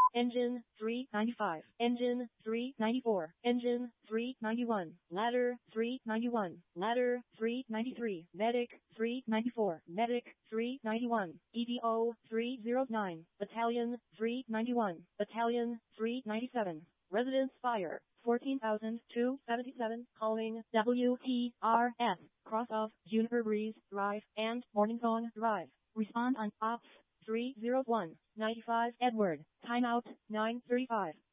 Engine 395. Engine 394. Engine 391. Ladder 391. Ladder 393. Medic 394. Medic 391. EDO 309. Battalion 391. Battalion 397. Residence fire 14,277. Calling WTRS. Cross of Juniper Breeze Drive and Morning Song Drive. Respond on Ops 301. 95 Edward. Timeout 9:35.